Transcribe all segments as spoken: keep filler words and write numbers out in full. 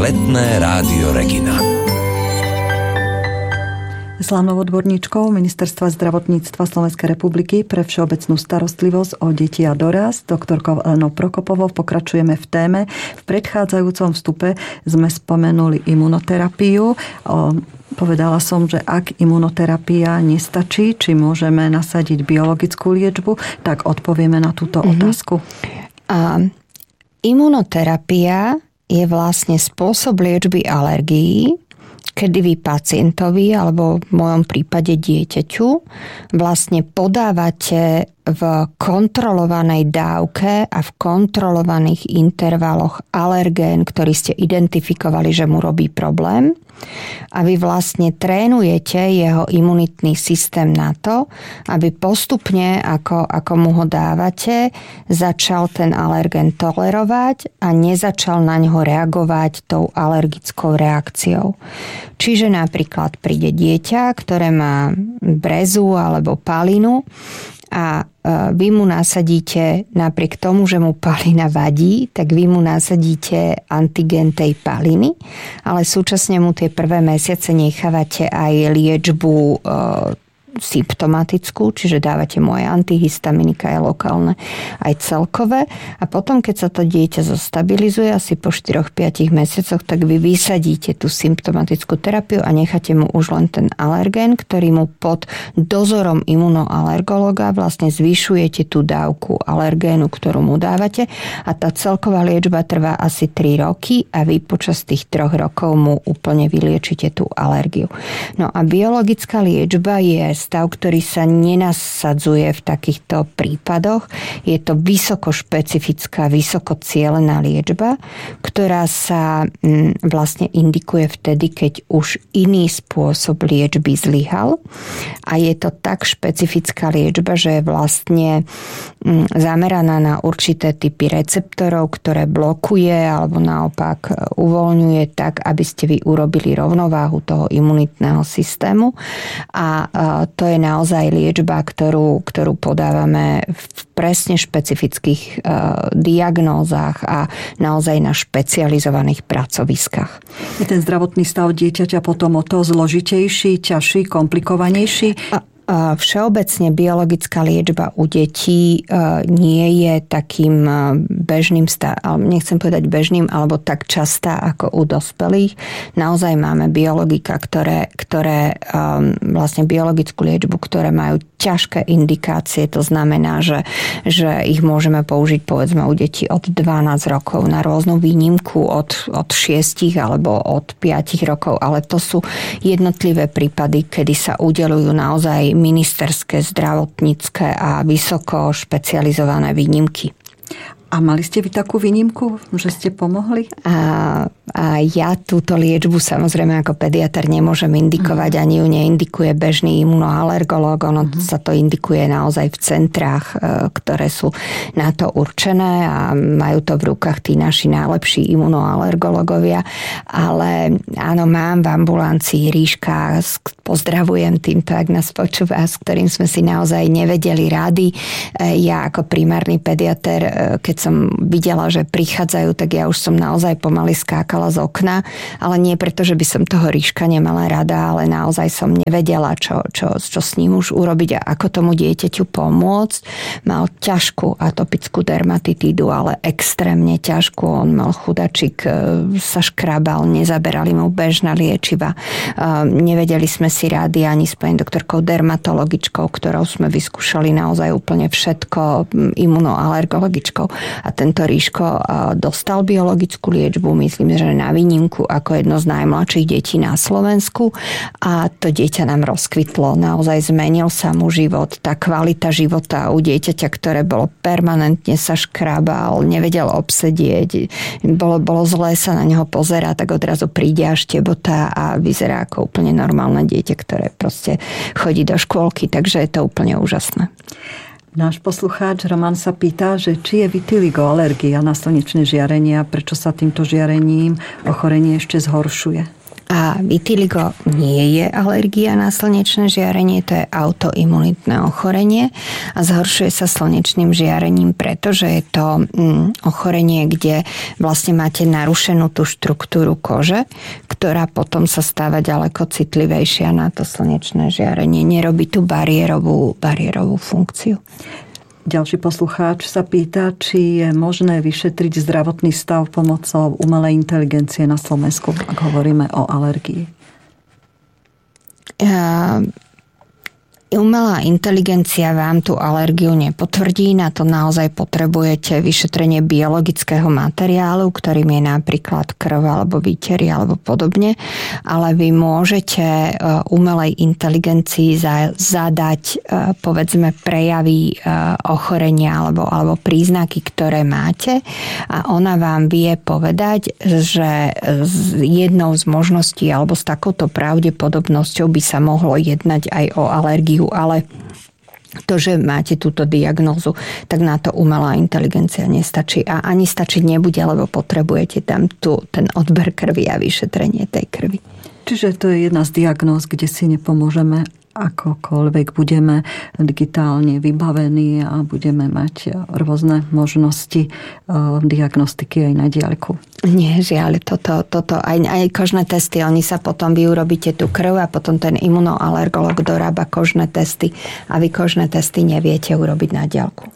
Letné rádio Regina. Slávnou odborníčkou Ministerstva zdravotníctva Slovenskej republiky pre všeobecnú starostlivosť o deti a dorast, doktorkou Elenou Prokopovou, pokračujeme v téme. V predchádzajúcom vstupe sme spomenuli imunoterapiu. Povedala som, že ak imunoterapia nestačí, či môžeme nasadiť biologickú liečbu, tak odpovieme na túto mm-hmm. otázku. A imunoterapia je vlastne spôsob liečby alergií, kedy vy pacientovi, alebo v mojom prípade dieťaťu, vlastne podávate v kontrolovanej dávke a v kontrolovaných intervaloch alergén, ktorý ste identifikovali, že mu robí problém. A vy vlastne trénujete jeho imunitný systém na to, aby postupne, ako, ako mu ho dávate, začal ten alergén tolerovať a nezačal na ňo reagovať tou alergickou reakciou. Čiže napríklad príde dieťa, ktoré má brezu alebo palinu, a vy mu nasadíte, napriek tomu, že mu palina vadí, tak vy mu nasadíte antigén tej paliny, ale súčasne mu tie prvé mesiace nechávate aj liečbu e, symptomatickú, čiže dávate mu aj antihistaminika, aj lokálne, aj celkové. A potom, keď sa to dieťa zostabilizuje asi po štyri až päť mesiacoch, tak vy vysadíte tú symptomatickú terapiu a necháte mu už len ten alergén, ktorý mu pod dozorom imunoalergologa vlastne zvyšujete tú dávku alergénu, ktorú mu dávate, a tá celková liečba trvá asi tri roky a vy počas tých troch rokov mu úplne vyliečite tú alergiu. No a biologická liečba je stav, ktorý sa nenasadzuje v takýchto prípadoch. Je to vysoko špecifická, vysoko cielená liečba, ktorá sa vlastne indikuje vtedy, keď už iný spôsob liečby zlyhal. A je to tak špecifická liečba, že je vlastne zameraná na určité typy receptorov, ktoré blokuje alebo naopak uvoľňuje tak, aby ste vy urobili rovnováhu toho imunitného systému. A to je naozaj liečba, ktorú, ktorú podávame v presne špecifických uh, diagnózach a naozaj na špecializovaných pracoviskách. Je ten zdravotný stav dieťaťa potom o to zložitejší, ťažší, komplikovanejší? A všeobecne biologická liečba u detí nie je takým bežným, nechcem povedať bežným, alebo tak častá ako u dospelých. Naozaj máme biologika, ktoré, ktoré vlastne biologickú liečbu, ktoré majú ťažké indikácie. To znamená, že, že ich môžeme použiť povedzme u detí od dvanásť rokov na rôznu výnimku od, od šesť alebo od päť rokov, ale to sú jednotlivé prípady, kedy sa udeľujú naozaj ministerské, zdravotnícke a vysoko špecializované výnimky. A mali ste vy takú výnimku, že ste pomohli? A, a ja túto liečbu samozrejme ako pediatr nemôžem indikovať, uh-huh. ani ju neindikuje bežný imunoalergológ. Ono uh-huh. sa to indikuje naozaj v centrách, ktoré sú na to určené a majú to v rukách tí naši najlepší imunoalergológovia. Ale áno, mám v ambulancii Ríška, pozdravujem týmto, ak nás počúva, s ktorým sme si naozaj nevedeli rady. Ja ako primárny pediater, keď som videla, že prichádzajú, tak ja už som naozaj pomaly skákala z okna, ale nie preto, že by som toho Ríška nemala rada, ale naozaj som nevedela, čo, čo, čo s ním už urobiť a ako tomu dieťaťu pomôcť. Mal ťažkú atopickú dermatitídu, ale extrémne ťažkú. On mal chudačik, sa škrabal, nezaberali mu bežné liečiva. Nevedeli sme si rady ani s pani doktorkou dermatologičkou, ktorou sme vyskúšali naozaj úplne všetko, imunoalergologičkou. A tento Ríško dostal biologickú liečbu, myslím, že na výnimku ako jedno z najmladších detí na Slovensku, a to dieťa nám rozkvitlo. Naozaj zmenil sa mu život. Tá kvalita života u dieťaťa, ktoré bolo permanentne sa škrabal, nevedel obsedieť, bolo, bolo zlé sa na neho pozerať, tak odrazu príde až tebota a vyzerá ako úplne normálne dieťa, ktoré proste chodí do škôlky, takže je to úplne úžasné. Náš poslucháč Roman sa pýta, že či je vitiligo alergia na slnečné žiarenie a prečo sa týmto žiarením ochorenie ešte zhoršuje. A vitiligo nie je alergia na slnečné žiarenie, to je autoimunitné ochorenie a zhoršuje sa slnečným žiarením, pretože je to mm, ochorenie, kde vlastne máte narušenú tú štruktúru kože, ktorá potom sa stáva ďaleko citlivejšia na to slnečné žiarenie. Nerobí tú bariérovú, bariérovú funkciu. Ďalší poslucháč sa pýta, či je možné vyšetriť zdravotný stav pomocou umelej inteligencie na Slovensku, ak hovoríme o alergii. Ja... Umelá inteligencia vám tú alergiu nepotvrdí, na to naozaj potrebujete vyšetrenie biologického materiálu, ktorým je napríklad krv alebo výtery alebo podobne, ale vy môžete umelej inteligencii zadať povedzme prejavy ochorenia alebo, alebo príznaky, ktoré máte a ona vám vie povedať, že jednou z možností alebo s takouto pravdepodobnosťou by sa mohlo jednať aj o alergiu, ale to, že máte túto diagnózu, tak na to umelá inteligencia nestačí a ani stačiť nebude, lebo potrebujete tam tu, ten odber krvi a vyšetrenie tej krvi. Čiže to je jedna z diagnóz, kde si nepomôžeme, akokoľvek budeme digitálne vybavení a budeme mať rôzne možnosti diagnostiky aj na diaľku. Nie, žiaľ, toto, toto aj, aj kožné testy, oni sa potom, vy urobíte tú krv a potom ten imunoalergolog dorába kožné testy a vy kožné testy neviete urobiť na diaľku.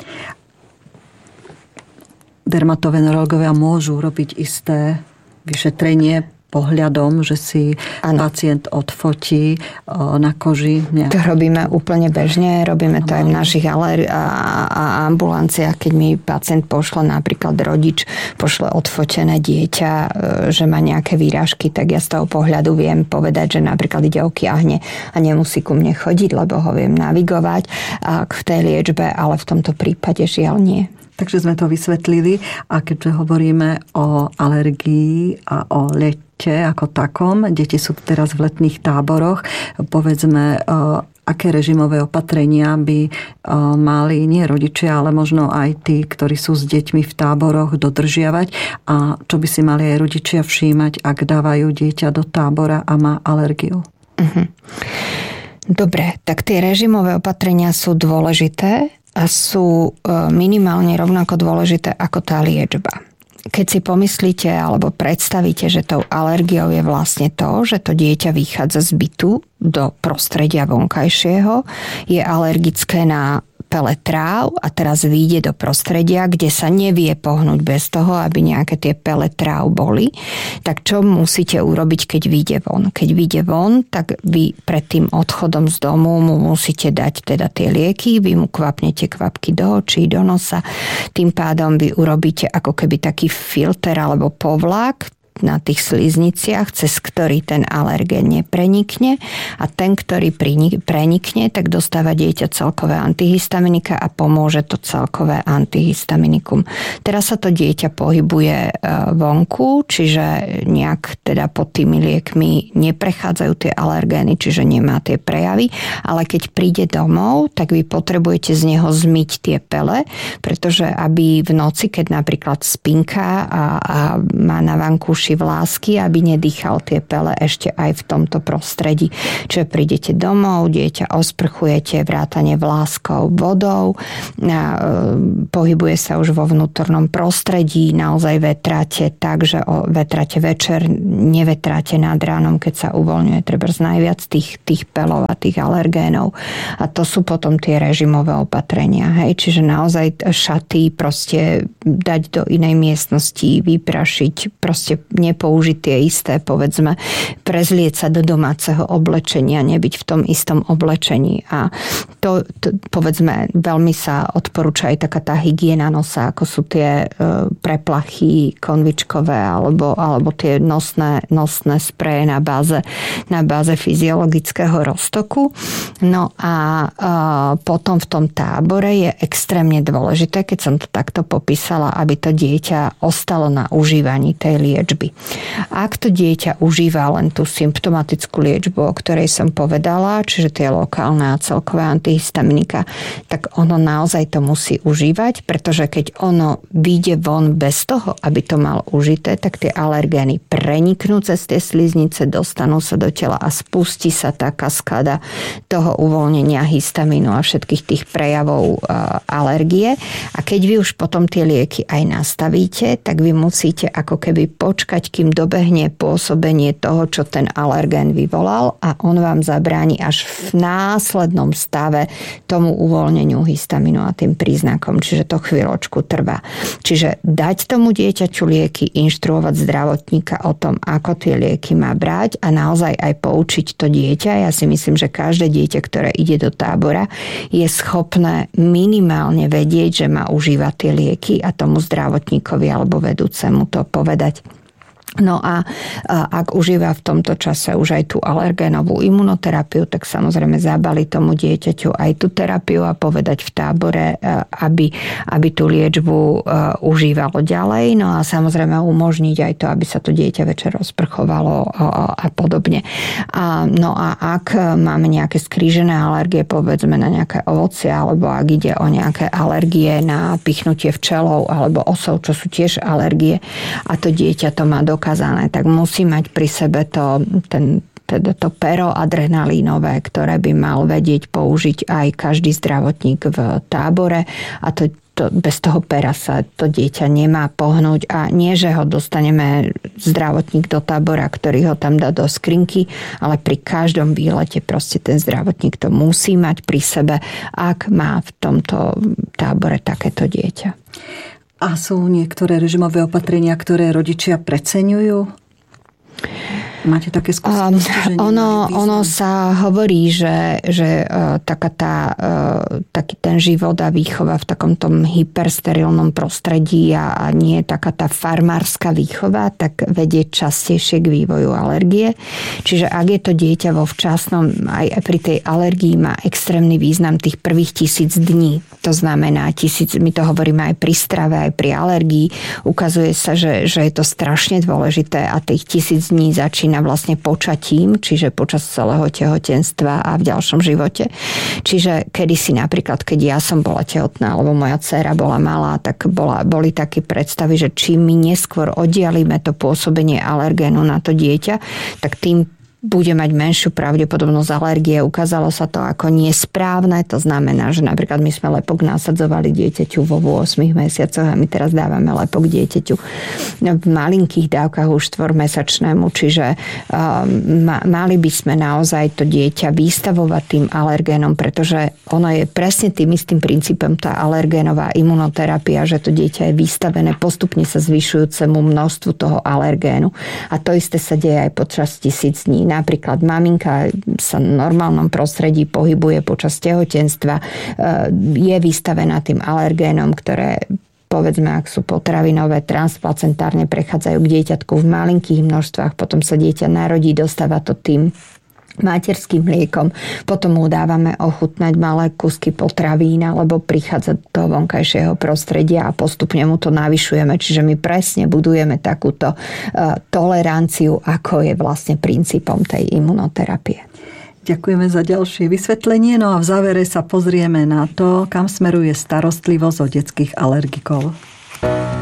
Dermatovenerológovia môžu robiť isté vyšetrenie pohľadom, že si ano. Pacient odfotí na koži. Nejak... To robíme úplne bežne, robíme to aj v našich aler- a, a ambulanciách, keď mi pacient pošle, napríklad rodič pošle odfotené dieťa, že má nejaké výražky, tak ja z toho pohľadu viem povedať, že napríklad ide o kiahne a nemusí ku mne chodiť, lebo ho viem navigovať v tej liečbe, ale v tomto prípade žiaľ nie. Takže sme to vysvetlili a keďže hovoríme o alergii a o lete ako takom, deti sú teraz v letných táboroch, povedzme, aké režimové opatrenia by mali nie rodičia, ale možno aj tí, ktorí sú s deťmi v táboroch, dodržiavať a čo by si mali aj rodičia všímať, ak dávajú dieťa do tábora a má alergiu. Uh-huh. Dobre, tak tie režimové opatrenia sú dôležité a sú minimálne rovnako dôležité ako tá liečba. Keď si pomyslíte alebo predstavíte, že tou alergiou je vlastne to, že to dieťa vychádza z bytu do prostredia vonkajšieho, je alergické na pele tráv a teraz vyjde do prostredia, kde sa nevie pohnúť bez toho, aby nejaké tie pele tráv boli, tak čo musíte urobiť, keď vyjde von? Keď vyjde von, tak vy pred tým odchodom z domu mu musíte dať teda tie lieky, vy mu kvapnete kvapky do očí, do nosa, tým pádom vy urobíte ako keby taký filter alebo povlak na tých slizniciach, cez ktorý ten alergén neprenikne a ten, ktorý prenikne, tak dostáva dieťa celkové antihistaminika a pomôže to celkové antihistaminikum. Teraz sa to dieťa pohybuje vonku, čiže nejak teda pod tými liekmi neprechádzajú tie alergény, čiže nemá tie prejavy, ale keď príde domov, tak vy potrebujete z neho zmyť tie pele, pretože aby v noci, keď napríklad spinká a, a má na vankúši vlásky, aby nedýchal tie pele ešte aj v tomto prostredí. Čiže prídete domov, dieťa osprchujete, vrátane vláskov vodou, pohybuje sa už vo vnútornom prostredí, naozaj vetráte tak, že vetráte večer, nevetráte nad ránom, keď sa uvoľňuje trebárs najviac tých, tých pelov a tých alergénov. A to sú potom tie režimové opatrenia. Hej? Čiže naozaj šaty proste dať do inej miestnosti, vyprašiť, proste nepoužiť tie isté, povedzme, prezlieť sa do domáceho oblečenia, nebyť v tom istom oblečení. A to, to povedzme, veľmi sa odporúča aj taká tá hygiena nosa, ako sú tie preplachy konvičkové alebo, alebo tie nosné, nosné spreje na báze, na báze fyziologického roztoku. No a, a potom v tom tábore je extrémne dôležité, keď som to takto popísala, aby to dieťa ostalo na užívaní tej liečby. liečby. Ak to dieťa užíva len tú symptomatickú liečbu, o ktorej som povedala, čiže tie lokálne a celkové antihistaminika, tak ono naozaj to musí užívať, pretože keď ono vyjde von bez toho, aby to mal užité, tak tie alergény preniknú cez tie sliznice, dostanú sa do tela a spustí sa tá kaskáda toho uvoľnenia histamínu a všetkých tých prejavov alergie. A keď vy už potom tie lieky aj nastavíte, tak vy musíte ako keby počkať, kým dobehne pôsobenie toho, čo ten alergén vyvolal, a on vám zabráni až v následnom stave tomu uvoľneniu histamínu a tým príznakom. Čiže to chvíľočku trvá. Čiže dať tomu dieťaču lieky, inštruovať zdravotníka o tom, ako tie lieky má brať a naozaj aj poučiť to dieťa. Ja si myslím, že každé dieťa, ktoré ide do tábora, je schopné minimálne vedieť, že má užívať tie lieky a tomu zdravotníkovi alebo vedúcemu to povedať. No a ak užíva v tomto čase už aj tú alergénovú imunoterapiu, tak samozrejme zabali tomu dieťaťu aj tú terapiu a povedať v tábore, aby, aby tú liečbu užívalo ďalej. No a samozrejme umožniť aj to, aby sa to dieťa večer rozprchovalo a podobne. A, no a ak máme nejaké skrížené alergie, povedzme na nejaké ovocie, alebo ak ide o nejaké alergie na pichnutie včelov alebo osov, čo sú tiež alergie, a to dieťa to má dokázané, tak musí mať pri sebe to, ten, teda to pero adrenalínové, ktoré by mal vedieť použiť aj každý zdravotník v tábore, a to, to bez toho pera sa to dieťa nemá pohnúť, a nie, že ho dostaneme zdravotník do tábora, ktorý ho tam dá do skrinky, ale pri každom výlete proste ten zdravotník to musí mať pri sebe, ak má v tomto tábore takéto dieťa. A sú niektoré režimové opatrenia, ktoré rodičia preceňujú? Máte také skúsenosti? Um, ono, ono sa hovorí, že, že uh, taká tá, uh, taký ten život a výchova v takom tom hypersterilnom prostredí a, a nie taká tá farmárska výchova, tak vedie častejšie k vývoju alergie. Čiže ak je to dieťa vo včasnom, aj pri tej alergii má extrémny význam tých prvých tisíc dní. To znamená, tisíc, my to hovoríme aj pri strave, aj pri alergii. Ukazuje sa, že, že je to strašne dôležité a tých tisíc dní začína vlastne počatím, čiže počas celého tehotenstva a v ďalšom živote. Čiže kedysi napríklad, keď ja som bola tehotná, alebo moja dcéra bola malá, tak bola, boli také predstavy, že čím my neskôr oddialíme to pôsobenie alergénu na to dieťa, tak tým bude mať menšiu pravdepodobnosť alergie. Ukázalo sa to ako nesprávne. To znamená, že napríklad my sme lepok nasadzovali dieťaťu vo ôsmich mesiacoch a my teraz dávame lepok dieťaťu v malinkých dávkach už štvormesačnému. Čiže um, mali by sme naozaj to dieťa vystavovať tým alergénom, pretože ono je presne tým istým princípom tá alergénová imunoterapia, že to dieťa je vystavené postupne sa zvyšujúcemu množstvu toho alergénu. A to isté sa deje aj počas tisíc dní. Napríklad maminka sa v normálnom prostredí pohybuje počas tehotenstva, je vystavená tým alergénom, ktoré povedzme, ak sú potravinové, transplacentárne prechádzajú k dieťatku v malinkých množstvách, potom sa dieťa narodí, dostáva to tým materským mliekom, potom mu dávame ochutnať malé kusky potravín alebo prichádza do vonkajšieho prostredia a postupne mu to navyšujeme. Čiže my presne budujeme takúto toleranciu, ako je vlastne princípom tej imunoterapie. Ďakujeme za ďalšie vysvetlenie. No a v závere sa pozrieme na to, kam smeruje starostlivosť o detských alergikov.